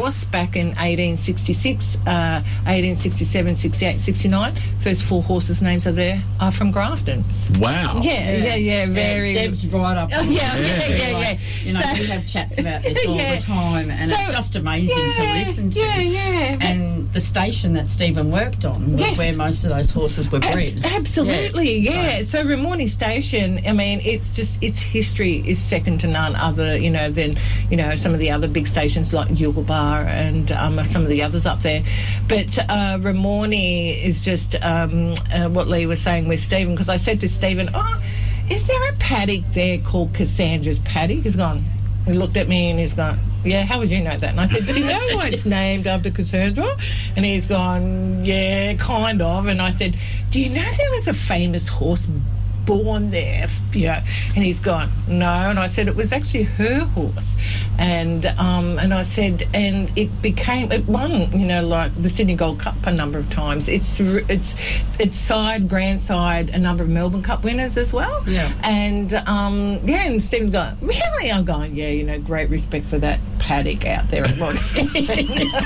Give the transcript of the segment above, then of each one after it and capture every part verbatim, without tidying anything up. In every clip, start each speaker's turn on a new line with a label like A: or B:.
A: horse back in eighteen sixty-six, uh, eighteen sixty-seven, sixty-eight, sixty-nine. First four horses' names are there are from Grafton.
B: Wow.
A: Yeah, yeah, yeah, yeah very.
C: Yeah, Deb's right up.
A: Oh, yeah, yeah, yeah, yeah, yeah.
C: Like, you know,
A: so,
C: we have chats about this all
A: yeah.
C: the time, and
A: so,
C: it's just amazing
A: yeah,
C: to listen to.
A: Yeah, yeah.
C: And the station that Stephen worked on was
A: yes.
C: where most of those horses were bred.
A: Ab- absolutely, yeah.
C: yeah.
A: So, so Ramornie Station, I mean, it's just, its history is second to none other, you know, than, you know, some of the other big stations like Yugelbar and um, some of the others up there. But uh, Ramornie is just um, uh, what Lee was saying with Stephen, because I said to Stephen, oh, is there a paddock there called Cassandra's Paddock? He's gone, he looked at me and he's gone, yeah, how would you know that? And I said, do you know why it's named after Cassandra? And he's gone, yeah, kind of. And I said, do you know there was a famous horse born there? Yeah. And he's gone, no. And I said, it was actually her horse. And um, and I said, and it became, it won, you know, like the Sydney Gold Cup a number of times. It's it's it's side, grand side, a number of Melbourne Cup winners as well.
C: Yeah.
A: And um, yeah, and Stephen's going, really? I'm going, yeah, you know, great respect for that paddock out there at Ramornie Station.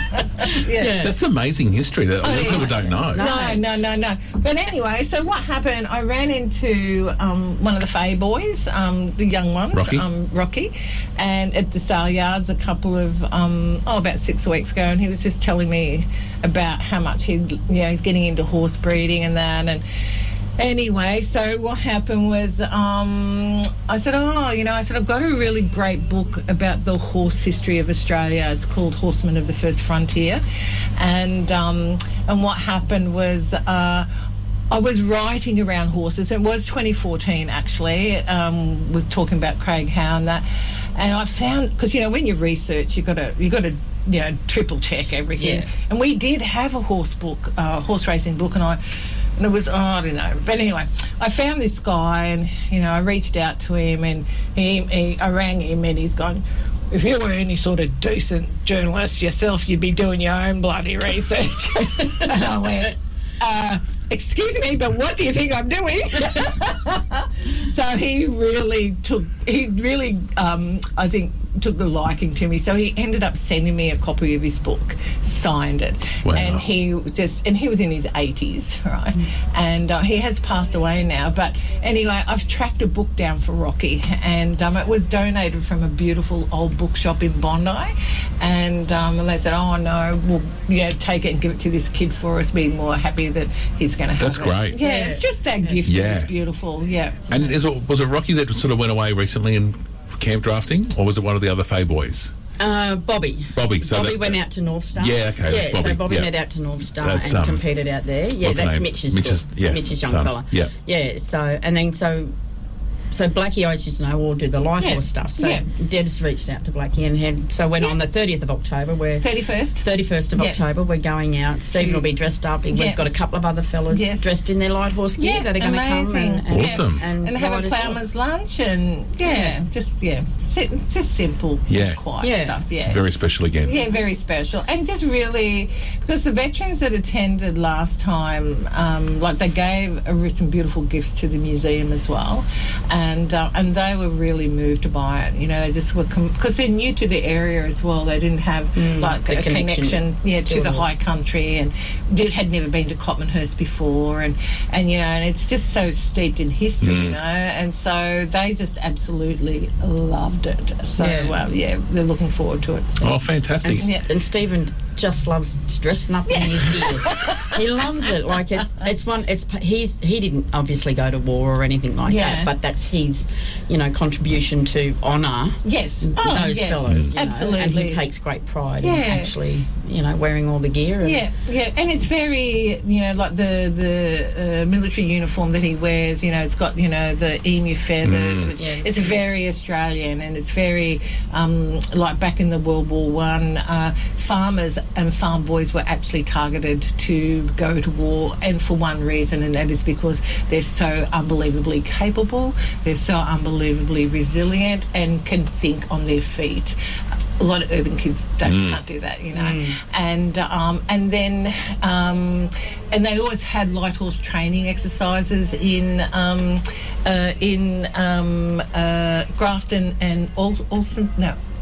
A: yeah.
C: Yeah.
B: That's amazing history that a lot of
A: yeah.
B: people don't know.
A: No, no, no, no. But anyway, so what happened, I ran into um, one of the Fay boys, um, the young ones,
B: Rocky.
A: Um, Rocky, and at the sale yards a couple of, um, oh, about six weeks ago, and he was just telling me about how much he, you know, he's getting into horse breeding and that, and anyway, so what happened was um, I said, oh, you know, I said, I've got a really great book about the horse history of Australia. It's called Horsemen of the First Frontier. And um, and what happened was uh, I was writing around horses. It was twenty fourteen, actually, um, was talking about Craig Howe and that. And I found, because, you know, when you research, you've got to, you've got to, you know, triple check everything.
C: Yeah.
A: And we did have a horse book, uh, horse racing book, and I... And it was, oh, I don't know. But anyway, I found this guy and, you know, I reached out to him and he, he I rang him and he's gone, if you were any sort of decent journalist yourself, you'd be doing your own bloody research. And I went, uh, excuse me, but what do you think I'm doing? So he really took, he really, um, I think, took a liking to me. So he ended up sending me a copy of his book, signed it.
B: Wow.
A: And he just, and he was in his eighties, right? Mm. And uh, he has passed away now. But anyway, I've tracked a book down for Rocky, and um, it was donated from a beautiful old bookshop in Bondi. And, um, and they said, oh, no, we'll yeah, take it and give it to this kid for us, being more happy that he's going to have
B: That's
A: it.
B: great.
A: Yeah,
C: Yeah.
A: it's just that gift
B: Yeah.
A: is beautiful, yeah.
B: And is it, was it Rocky that sort of went away recently and camp drafting, or was it one of the other Fay boys?
C: Uh, Bobby.
B: Bobby. So
C: Bobby
B: that,
C: went out to North Star.
B: Yeah, okay,
C: Yeah,
B: that's Bobby.
C: so Bobby
B: Yeah.
C: went out to North Star
B: That's,
C: and
B: um,
C: competed out there. Yeah,
B: what's the
C: that's
B: name?
C: Mitch's,
B: Mitch's-
C: daughter,
B: yes,
C: Mitch's young
B: son.
C: fella.
B: Yeah.
C: Yeah, so, and then so... So Blackie always used to know we'll do the light
A: Yeah.
C: horse stuff. So
A: Yeah.
C: Deb's reached out to Blackie and had, so when
A: Yeah.
C: on the thirtieth of October, we're
A: thirty-first?
C: thirty-first of
A: Yeah.
C: October, we're going out. Stephen
A: To-
C: will be dressed up. We've
A: Yeah.
C: got a couple of other fellas
A: Yes.
C: dressed in their light horse gear
A: Yeah,
C: that are going to come
A: amazing.
C: and, and,
B: Awesome.
C: and,
A: And have
C: ride
A: a
C: as well.
A: ploughman's lunch and, yeah,
C: Yeah.
A: just, yeah, si- just simple,
B: Yeah.
A: quiet
C: Yeah.
A: stuff, yeah.
B: Very special again.
A: Yeah, very special. And just really, because the veterans that attended last time, um, like they gave uh, some beautiful gifts to the museum as well. And uh, and they were really moved by it. You know, they just were, because com- they're new to the area as well. They didn't have
C: Mm,
A: like
C: the
A: a connection,
C: connection
A: yeah,
C: to
A: to the
C: it all.
A: high country, and did, had never been to Cotmanhurst before. And, and, you know, and it's just so steeped in history, you know. And so they just absolutely loved it. So,
C: Yeah.
A: well, yeah, they're looking forward to it.
B: Oh, fantastic.
C: And,
A: Yeah.
C: and Stephen just loves dressing up in his gear. He loves it. Like it's it's one. It's he's he didn't obviously go to war or anything like
A: Yeah.
C: that, but that's his, you know, contribution to honour
A: Yes. Oh,
C: those
A: yeah.
C: fellows. you know,
A: Absolutely.
C: and he takes great pride in
A: Yeah.
C: actually, you know, wearing all the gear. And,
A: Yeah, yeah, and it's very, you know, like the the uh, military uniform that he wears. You know, it's got, you know, the emu feathers.
B: Mm.
A: Which
C: Yeah.
A: it's very Australian, and it's very um, like back in the World War One. Uh, farmers and farm boys were actually targeted to go to war, and for one reason, and that is because they're so unbelievably capable. They're so unbelievably resilient and can think on their feet. A lot of urban kids don't can't do that, you know.
C: Mm.
A: And um, and then um, and they always had light horse training exercises in um, uh, in um, uh, Grafton and Al- Alston. No.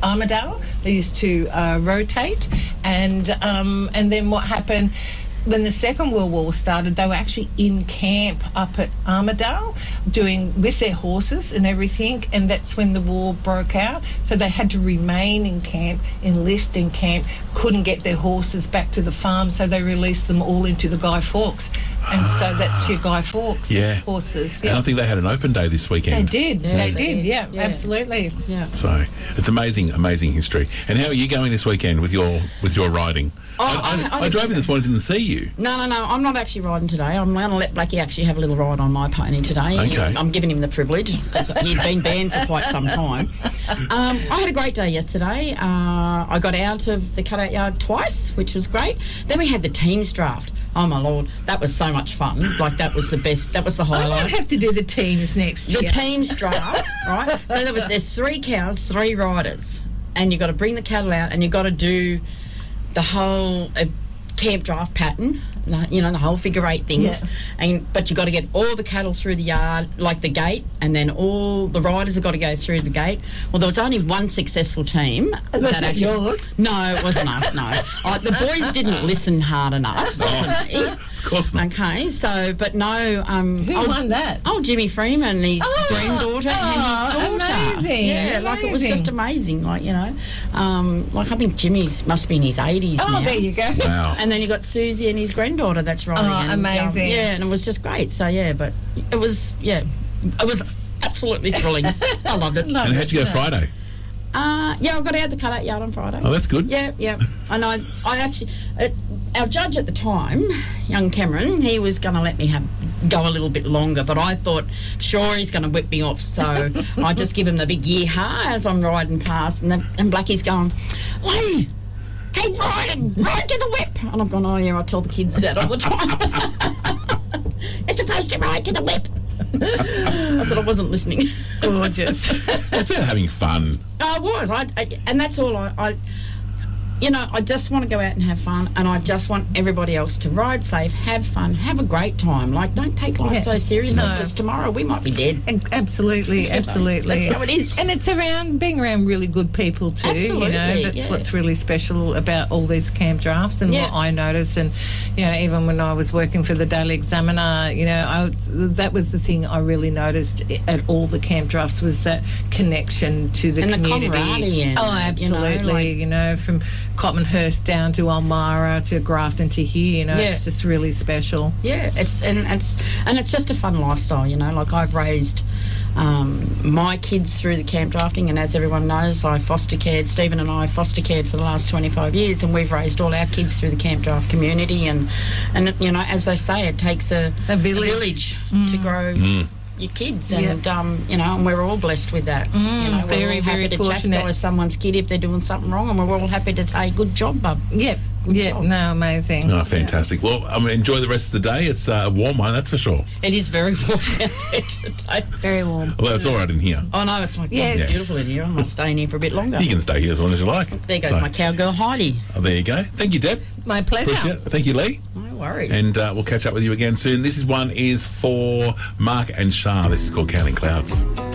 A: Armidale. They used to uh, rotate, and um, and then what happened? When the Second World War started, they were actually in camp up at Armidale doing with their horses and everything, and that's when the war broke out. So they had to remain in camp, enlist in camp, couldn't get their horses back to the farm, so they released them all into the Guy Fawkes. And so that's your Guy Fawkes
B: Yeah.
A: horses.
B: And I think they had an open day this
A: They
B: weekend.
A: did,
C: Yeah,
A: they,
C: they
A: did,
C: did.
A: yeah,
C: Yeah.
A: absolutely.
C: Yeah.
B: So it's amazing, amazing history. And how are you going this weekend with your with your riding?
C: Oh,
B: I, I,
C: I-
B: I drove in this morning, didn't see you.
C: No, no, no. I'm not actually riding today. I'm going to let Blackie actually have a little ride on my pony today.
B: Okay.
C: I'm giving him the privilege because he'd been banned for quite some time. Um, I had a great day yesterday. Uh, I got out of the cutout yard twice, which was great. Then we had the teams draft. Oh my lord, that was so much fun. Like that was the best. That was the
A: I might
C: highlight.
A: have to do the teams next
C: The
A: year.
C: teams draft, right? So there was there's three cows, three riders, and you've got to bring the cattle out, and you've got to do the whole uh, camp draft pattern, you know, the whole figure eight things.
A: Yeah.
C: And but you've got to get all the cattle through the yard, like the gate, and then all the riders have got to go through the gate. Well, there was only one successful team.
A: Was
C: that
A: it yours?
C: No, it wasn't us. No, uh, the boys didn't listen hard enough.
B: Of course not.
C: Okay, so but no. Um,
A: Who
C: oh,
A: won that?
C: Oh, Jimmy Freeman, his
A: Oh,
C: granddaughter
A: oh,
C: and his daughter.
A: amazing,
C: Yeah, like it was
A: amazing.
C: just amazing. Like you know, um, like I think Jimmy's must be in his eighties
A: Oh,
C: now.
A: there you go.
B: Wow.
C: And then you got Susie and his granddaughter that's riding.
A: Oh,
C: and, um,
A: amazing.
C: yeah, and it was just great. So yeah, but it was yeah, it was absolutely thrilling. I loved it.
B: And how'd you go Friday?
C: Uh, yeah, I got out the cutout yard on Friday.
B: Oh, that's good.
C: Yeah, yeah. And I, I actually, uh, our judge at the time, young Cameron, he was going to let me have go a little bit longer, but I thought, sure, he's going to whip me off. So I just give him the big yeehaw as I'm riding past, and, the, and Blackie's going, Lee, keep riding, ride to the whip. And I'm going, oh yeah, I tell the kids that all the time. It's supposed to ride to the whip. I said I wasn't listening.
A: Gorgeous.
B: It's about having fun.
C: I was, I, I, and that's all I, I, you know, I just want to go out and have fun, and I just want everybody else to ride safe, have fun, have a great time. Like, don't take life
A: Yeah.
C: so seriously,
A: No.
C: because tomorrow we might be dead.
A: And absolutely, absolutely.
C: That's how it is.
A: And it's around being around really good people too.
C: Absolutely,
A: you know, that's
C: yeah.
A: what's really special about all these camp drafts and
C: Yeah.
A: what I notice. And you know, even when I was working for the Daily Examiner, you know, I, that was the thing I really noticed at all the camp drafts was that connection to the
C: And the
A: community.
C: camaraderie and,
A: oh,
C: you know,
A: absolutely.
C: like-
A: you know, from Cotmanhurst down to Elmira to Grafton to here. You know,
C: Yeah.
A: it's just really special.
C: Yeah, it's and it's and it's just a fun lifestyle, you know. Like I've raised um, my kids through the camp drafting, and as everyone knows, I foster cared. Stephen and I foster cared for the last twenty-five years, and we've raised all our kids through the camp draft community. And and you know, as they say, it takes a,
A: A village.
C: village to grow. Your kids, and
A: Yeah.
C: um, you know, and we're all blessed with that. you know, we're
A: very,
C: all
A: very
C: happy to
A: fortunate.
C: chastise someone's kid if they're doing something wrong, and we're all happy to say, "Good job, bub."
A: Yep. Yeah,
C: job.
A: no, amazing.
B: Oh, fantastic. Well, I mean, enjoy the rest of the day. It's uh, a warm one, that's for sure.
C: It is very warm out there today.
A: Very warm.
B: Well, it's all right in here.
C: Oh no, it's like
A: Yes.
C: it's beautiful in here. I might stay in here for a bit longer.
B: You can stay here as long as you like.
C: There goes
B: So,
C: my cowgirl Heidi.
B: oh, there you go. Thank you, Deb.
A: My pleasure.
B: Appreciate it. Thank you, Lee.
C: No worries.
B: And uh, we'll catch up with you again soon. This is one is for Mark and Shah. This is called Counting Clouds.